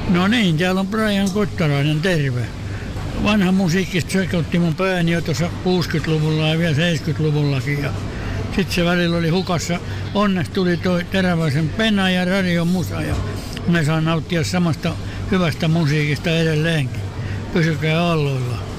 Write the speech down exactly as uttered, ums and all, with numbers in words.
No niin, täällä on Brian Kottarainen, terve. Vanha musiikista sekoitti mun pääni jo tuossa kuusikymmentäluvulla ja vielä seitsemänkymmentäluvullakin. Ja sitten se välillä oli hukassa. Onneksi tuli toi Teräväisen Penna ja Radio Musa ja me saan nauttia samasta hyvästä musiikista edelleenkin. Pysykää alloilla.